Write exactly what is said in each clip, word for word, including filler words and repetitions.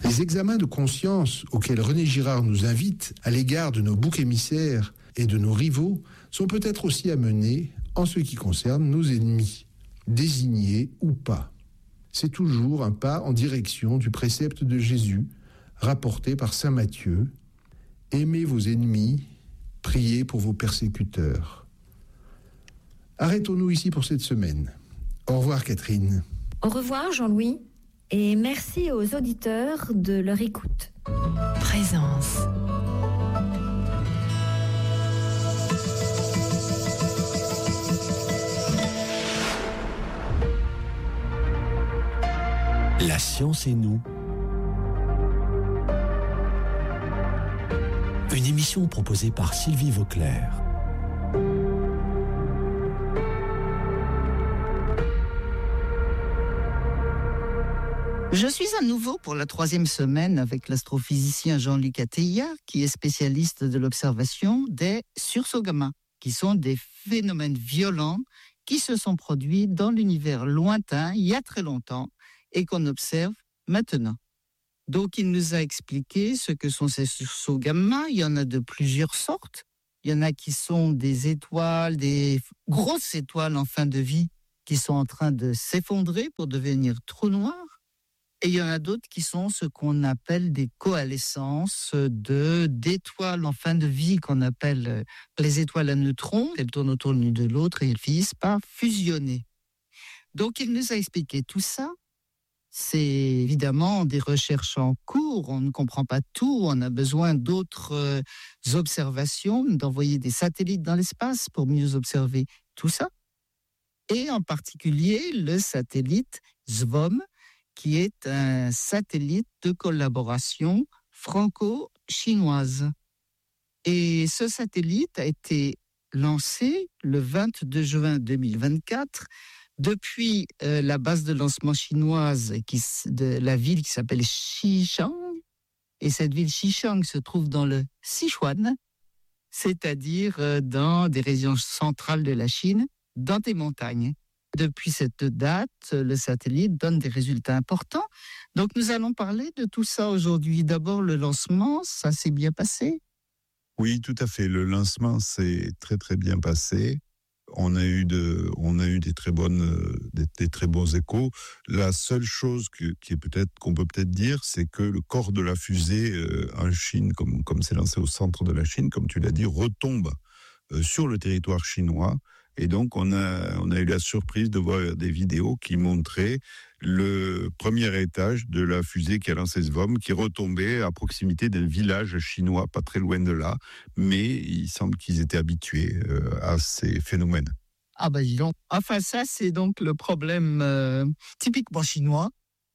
Les examens de conscience auxquels René Girard nous invite à l'égard de nos boucs émissaires et de nos rivaux sont peut-être aussi à mener en ce qui concerne nos ennemis, désignés ou pas. C'est toujours un pas en direction du précepte de Jésus, rapporté par saint Matthieu. Aimez vos ennemis, priez pour vos persécuteurs. Arrêtons-nous ici pour cette semaine. Au revoir Catherine. Au revoir Jean-Louis et merci aux auditeurs de leur écoute. Présence. La science et nous. Une émission proposée par Sylvie Vauclair. Je suis à nouveau pour la troisième semaine avec l'astrophysicien Jean-Luc Atteillard, qui est spécialiste de l'observation des sursauts gamma, qui sont des phénomènes violents qui se sont produits dans l'univers lointain il y a très longtemps et qu'on observe maintenant. Donc il nous a expliqué ce que sont ces sursauts gamma. Il y en a de plusieurs sortes. Il y en a qui sont des étoiles, des grosses étoiles en fin de vie qui sont en train de s'effondrer pour devenir trous noirs. Et il y en a d'autres qui sont ce qu'on appelle des coalescences de, d'étoiles en fin de vie qu'on appelle les étoiles à neutrons. Elles tournent autour l'une de l'autre et elles finissent par fusionner. Donc il nous a expliqué tout ça. C'est évidemment des recherches en cours, on ne comprend pas tout, on a besoin d'autres euh, observations, d'envoyer des satellites dans l'espace pour mieux observer tout ça. Et en particulier le satellite S V O M, qui est un satellite de collaboration franco-chinoise. Et ce satellite a été lancé le vingt-deux juin deux mille vingt-quatre depuis euh, la base de lancement chinoise qui, de la ville qui s'appelle Xichang. Et cette ville Xichang se trouve dans le Sichuan, c'est-à-dire euh, dans des régions centrales de la Chine, dans des montagnes. Depuis cette date, le satellite donne des résultats importants. Donc nous allons parler de tout ça aujourd'hui. D'abord le lancement, ça s'est bien passé? Oui, tout à fait. Le lancement s'est très très bien passé. On a eu de, on a eu des très bonnes, des, des très bons échos. La seule chose que, qui est peut-être, qu'on peut peut-être dire, c'est que le corps de la fusée euh, en Chine, comme, comme c'est lancé au centre de la Chine, comme tu l'as dit, retombe euh, sur le territoire chinois. Et donc, on a, on a eu la surprise de voir des vidéos qui montraient le premier étage de la fusée qui a lancé S V O M, qui retombait à proximité d'un village chinois, pas très loin de là. Mais il semble qu'ils étaient habitués euh, à ces phénomènes. Ah ben dis donc. Enfin ça, c'est donc le problème euh, typiquement chinois.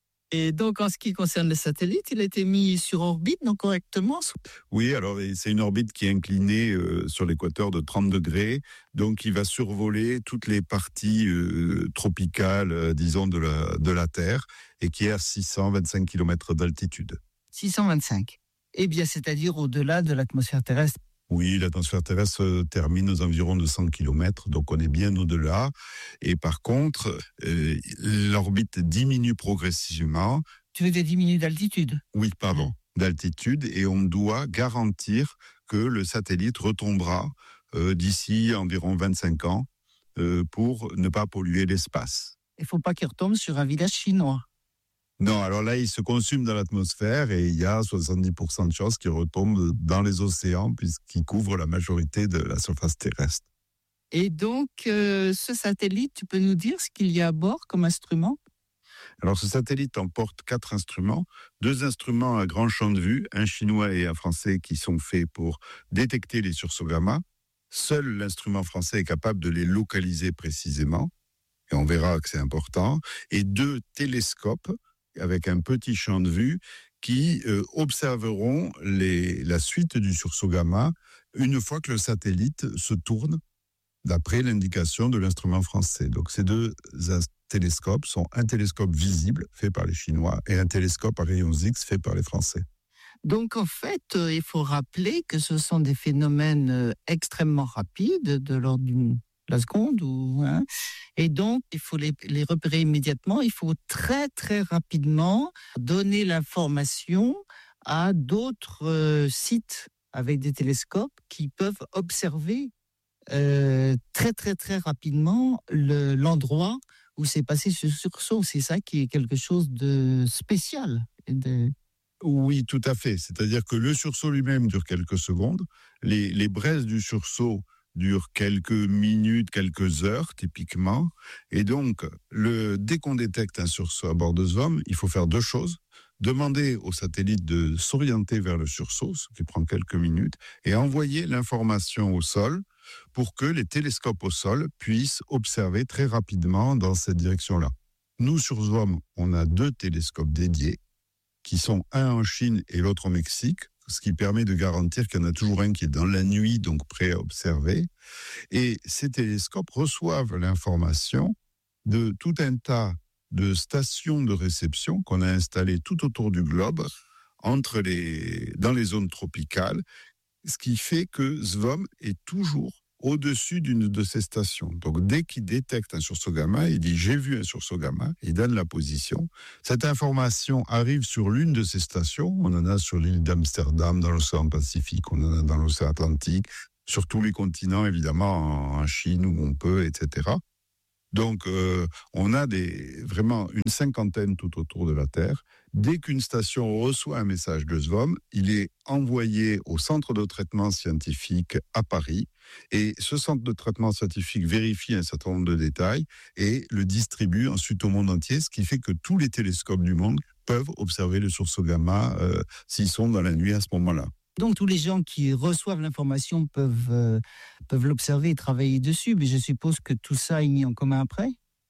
Et donc, en ce qui concerne le satellite, il a été mis sur orbite, donc correctement. Oui, alors c'est une orbite qui est inclinée euh, sur l'équateur de trente degrés. Donc, il va survoler toutes les parties euh, tropicales, euh, disons, de la, de la Terre, et qui est à six cent vingt-cinq kilomètres d'altitude. six cent vingt-cinq. Eh bien, c'est-à-dire au-delà de l'atmosphère terrestre. Oui, l'atmosphère terrestre termine aux environs de cent kilomètres, donc on est bien au-delà. Et par contre, euh, l'orbite diminue progressivement. Tu veux dire diminue d'altitude? Oui, pardon, d'altitude, et on doit garantir que le satellite retombera euh, d'ici environ vingt-cinq ans euh, pour ne pas polluer l'espace. Il ne faut pas qu'il retombe sur un village chinois. Non, alors là, il se consume dans l'atmosphère et il y a soixante-dix pour cent de chances qu'il retombe dans les océans puisqu'il couvre la majorité de la surface terrestre. Et donc, euh, ce satellite, tu peux nous dire ce qu'il y a à bord comme instrument? Alors, ce satellite emporte quatre instruments, deux instruments à grand champ de vue, un chinois et un français qui sont faits pour détecter les sursauts gamma. Seul l'instrument français est capable de les localiser précisément, et on verra que c'est important, et deux télescopes avec un petit champ de vue qui euh, observeront les, la suite du sursaut gamma une fois que le satellite se tourne d'après l'indication de l'instrument français. Donc ces deux télescopes sont un télescope visible fait par les Chinois et un télescope à rayons X fait par les Français. Donc en fait, euh, il faut rappeler que ce sont des phénomènes euh, extrêmement rapides, de l'ordre d'une la seconde. Ou, hein. Et donc, il faut les, les repérer immédiatement. Il faut très, très rapidement donner l'information à d'autres euh, sites avec des télescopes qui peuvent observer euh, très, très, très rapidement le, l'endroit où s'est passé ce sursaut. C'est ça qui est quelque chose de spécial. De... Oui, tout à fait. C'est-à-dire que le sursaut lui-même dure quelques secondes. Les, les braises du sursaut durent quelques minutes, quelques heures, typiquement. Et donc, le, dès qu'on détecte un sursaut à bord de S V O M, il faut faire deux choses. Demander au satellite de s'orienter vers le sursaut, ce qui prend quelques minutes, et envoyer l'information au sol pour que les télescopes au sol puissent observer très rapidement dans cette direction-là. Nous, sur S V O M, on a deux télescopes dédiés, qui sont un en Chine et l'autre au Mexique, ce qui permet de garantir qu'il y en a toujours un qui est dans la nuit, donc prêt à observer. Et ces télescopes reçoivent l'information de tout un tas de stations de réception qu'on a installées tout autour du globe, entre les, dans les zones tropicales, ce qui fait que S V O M est toujours au-dessus d'une de ces stations. Donc, dès qu'il détecte un sursaut gamma, il dit « j'ai vu un sursaut gamma », il donne la position. Cette information arrive sur l'une de ces stations. On en a sur l'île d'Amsterdam, dans l'océan Pacifique, on en a dans l'océan Atlantique, sur tous les continents, évidemment, en Chine où on peut, et cetera. Donc, euh, on a des, vraiment une cinquantaine tout autour de la Terre. Dès qu'une station reçoit un message de S V O M, il est envoyé au centre de traitement scientifique à Paris. Et ce centre de traitement scientifique vérifie un certain nombre de détails et le distribue ensuite au monde entier, ce qui fait que tous les télescopes du monde peuvent observer le sursaut gamma euh, s'ils sont dans la nuit à ce moment-là. Donc, tous les gens qui reçoivent l'information peuvent, euh, peuvent l'observer et travailler dessus, mais je suppose que tout ça est mis en commun après ?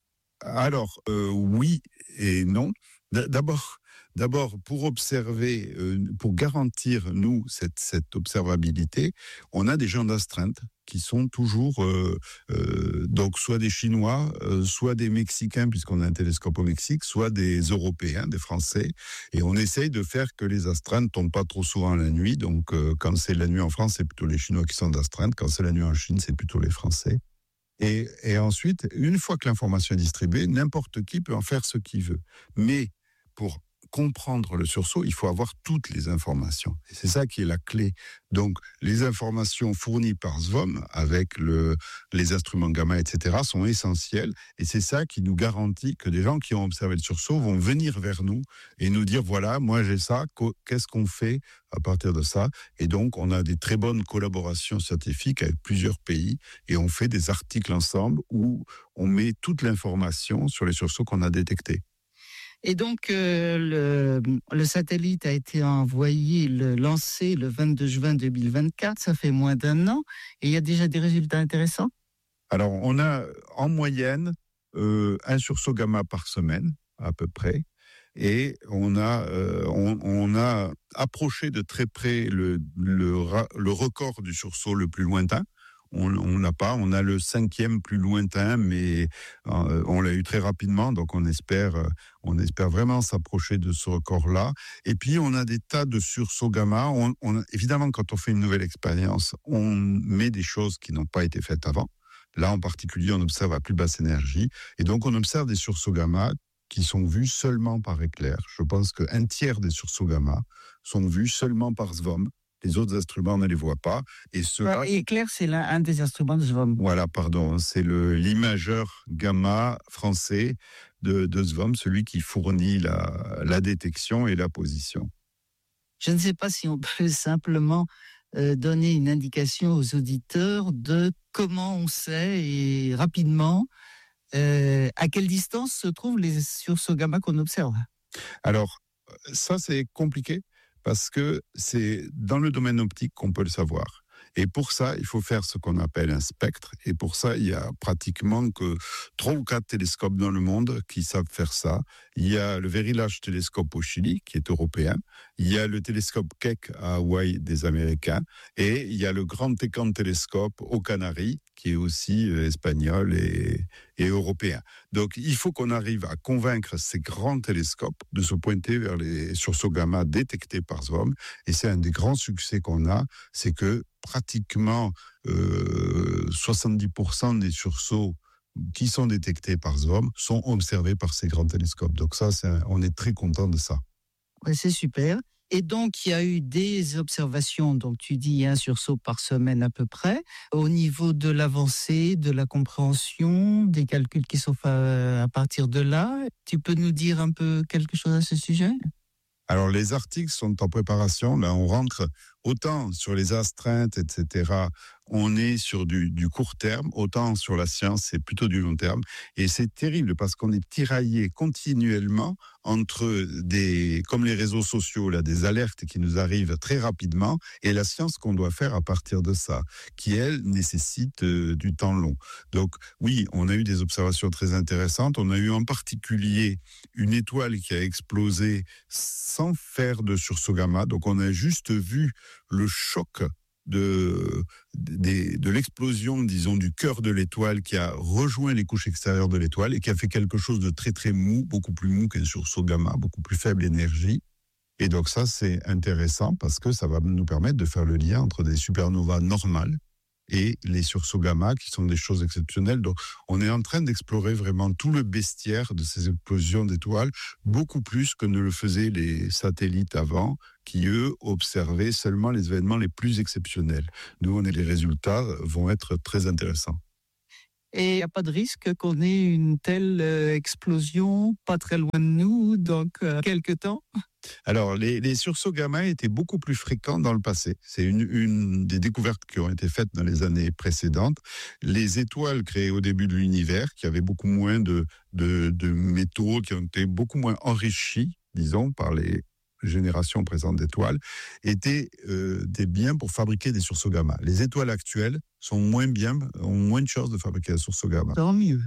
Alors, euh, oui et non. D'abord, d'abord pour observer, euh, pour garantir, nous, cette, cette observabilité, on a des gens d'astreinte qui sont toujours, euh, euh, donc soit des Chinois, euh, soit des Mexicains, puisqu'on a un télescope au Mexique, soit des Européens, des Français. Et on essaye de faire que les astreintes ne tombent pas trop souvent la nuit. Donc, euh, quand c'est la nuit en France, c'est plutôt les Chinois qui sont d'astreinte. Quand c'est la nuit en Chine, c'est plutôt les Français. Et, et ensuite, une fois que l'information est distribuée, n'importe qui peut en faire ce qu'il veut. Mais pour comprendre le sursaut, il faut avoir toutes les informations. Et c'est ça qui est la clé. Donc, les informations fournies par S V O M, avec le, les instruments gamma, et cetera, sont essentielles. Et c'est ça qui nous garantit que des gens qui ont observé le sursaut vont venir vers nous et nous dire, voilà, moi j'ai ça, qu'est-ce qu'on fait à partir de ça? Et donc, on a des très bonnes collaborations scientifiques avec plusieurs pays et on fait des articles ensemble où on met toute l'information sur les sursauts qu'on a détectés. Et donc, euh, le, le satellite a été envoyé, le, lancé le vingt-deux juin deux mille vingt-quatre, ça fait moins d'un an, et il y a déjà des résultats intéressants? Alors, on a en moyenne euh, un sursaut gamma par semaine, à peu près, et on a, euh, on, on a approché de très près le, le, le record du sursaut le plus lointain. On n'a pas, on a le cinquième plus lointain, mais euh, on l'a eu très rapidement, donc on espère, euh, on espère vraiment s'approcher de ce record-là. Et puis on a des tas de sursauts gamma. On, on, évidemment, quand on fait une nouvelle expérience, on met des choses qui n'ont pas été faites avant. Là, en particulier, on observe à plus basse énergie, et donc on observe des sursauts gamma qui sont vus seulement par éclair. Je pense qu'un tiers des sursauts gamma sont vus seulement par S V O M. Les autres instruments, on ne les voit pas. Et ceux-là... Et éclair, c'est l'un un des instruments de S V O M. Voilà, pardon. C'est le, l'imageur gamma français de, de S V O M, celui qui fournit la, la détection et la position. Je ne sais pas si on peut simplement euh, donner une indication aux auditeurs de comment on sait, et rapidement, euh, à quelle distance se trouvent les sursauts gamma qu'on observe. Alors, ça, c'est compliqué. Parce que c'est dans le domaine optique qu'on peut le savoir. Et pour ça, il faut faire ce qu'on appelle un spectre. Et pour ça, il y a pratiquement que trois ou quatre télescopes dans le monde qui savent faire ça. Il y a le Very Large Telescope au Chili, qui est européen. Il y a le télescope Keck à Hawaï des Américains. Et il y a le Grand Tecan Telescope aux Canaries, qui est aussi espagnol et, et européen. Donc, il faut qu'on arrive à convaincre ces grands télescopes de se pointer vers les sursauts gamma détectés par Swarm. Et c'est un des grands succès qu'on a, c'est que pratiquement euh, soixante-dix pour cent des sursauts qui sont détectés par Swarm sont observés par ces grands télescopes. Donc ça, c'est un, on est très content de ça. Ouais, c'est super. Et donc, il y a eu des observations, donc tu dis un sursaut par semaine à peu près. Au niveau de l'avancée, de la compréhension, des calculs qui sont faits à partir de là, tu peux nous dire un peu quelque chose à ce sujet ? Alors, les articles sont en préparation. Là, on rentre autant sur les astreintes, et cetera. On est sur du, du court terme, autant sur la science, c'est plutôt du long terme. Et c'est terrible parce qu'on est tiraillé continuellement entre des, comme les réseaux sociaux, là, des alertes qui nous arrivent très rapidement et la science qu'on doit faire à partir de ça, qui, elle, nécessite euh, du temps long. Donc, oui, on a eu des observations très intéressantes. On a eu en particulier une étoile qui a explosé sans faire de sursaut gamma. Donc, on a juste vu le choc de, de, de l'explosion, disons, du cœur de l'étoile qui a rejoint les couches extérieures de l'étoile et qui a fait quelque chose de très très mou, beaucoup plus mou qu'un sursaut gamma, beaucoup plus faible énergie. Et donc ça, c'est intéressant parce que ça va nous permettre de faire le lien entre des supernovas normales et les sursauts gamma qui sont des choses exceptionnelles. Donc on est en train d'explorer vraiment tout le bestiaire de ces explosions d'étoiles, beaucoup plus que ne le faisaient les satellites avant, qui eux observaient seulement les événements les plus exceptionnels. Nous, on est, les résultats vont être très intéressants. Et il n'y a pas de risque qu'on ait une telle euh, explosion pas très loin de nous, donc euh, quelque temps ? Alors, les, les sursauts gamma étaient beaucoup plus fréquents dans le passé. C'est une, une des découvertes qui ont été faites dans les années précédentes. Les étoiles créées au début de l'univers, qui avaient beaucoup moins de, de, de métaux, qui ont été beaucoup moins enrichis, disons, par les générations présentes d'étoiles, étaient euh, des biens pour fabriquer des sursauts gamma. Les étoiles actuelles sont moins bien, ont moins de chances de fabriquer un sursaut gamma. Tant mieux.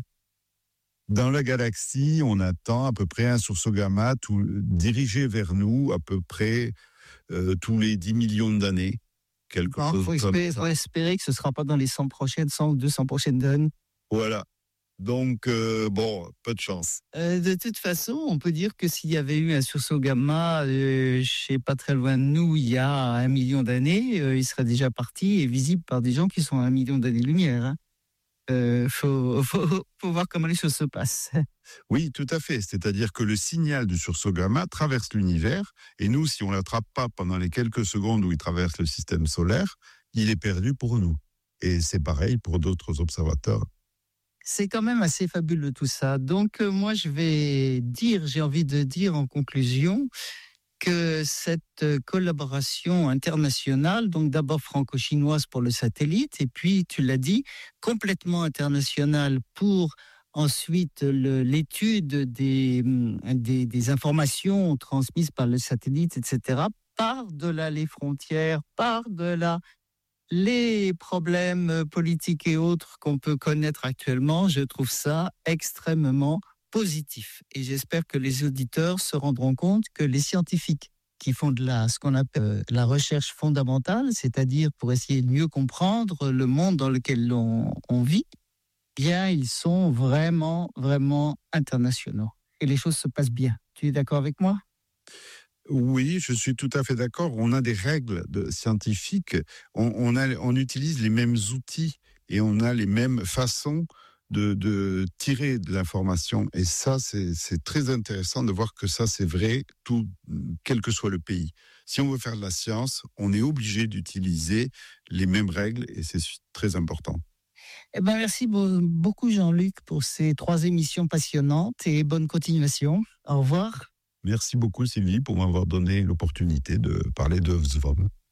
Dans la galaxie, on attend à peu près un sursaut gamma tout, dirigé vers nous à peu près euh, tous les dix millions d'années. Il faut, faut espérer que ce ne sera pas dans les cent prochaines, cent ou deux cents prochaines années. Voilà. Donc, euh, bon, peu de chance. Euh, de toute façon, on peut dire que s'il y avait eu un sursaut gamma, euh, je sais pas très loin de nous, il y a un million d'années, euh, il serait déjà parti et visible par des gens qui sont à un million d'années-lumière. Hein. Euh, faut, faut, faut voir comment les choses se passent. Oui, tout à fait. C'est-à-dire que le signal du sursaut gamma traverse l'univers et nous, si on ne l'attrape pas pendant les quelques secondes où il traverse le système solaire, il est perdu pour nous. Et c'est pareil pour d'autres observateurs. C'est quand même assez fabuleux tout ça. Donc euh, moi, je vais dire, j'ai envie de dire en conclusion que cette collaboration internationale, donc d'abord franco-chinoise pour le satellite, et puis, tu l'as dit, complètement internationale pour ensuite le, l'étude des, des, des informations transmises par le satellite, et cetera, par-delà les frontières, par-delà les problèmes politiques et autres qu'on peut connaître actuellement. Je trouve ça extrêmement positif. Et j'espère que les auditeurs se rendront compte que les scientifiques qui font de la, ce qu'on appelle la recherche fondamentale, c'est-à-dire pour essayer de mieux comprendre le monde dans lequel on, on vit, bien, ils sont vraiment, vraiment internationaux. Et les choses se passent bien. Tu es d'accord avec moi ? Oui, je suis tout à fait d'accord. On a des règles de scientifiques. On, on, a, on utilise les mêmes outils et on a les mêmes façons De, de tirer de l'information. Et ça, c'est, c'est très intéressant de voir que ça, c'est vrai, tout, quel que soit le pays. Si on veut faire de la science, on est obligé d'utiliser les mêmes règles et c'est très important. Eh ben, merci beaucoup, Jean-Luc, pour ces trois émissions passionnantes et bonne continuation. Au revoir. Merci beaucoup, Sylvie, pour m'avoir donné l'opportunité de parler de Swarm.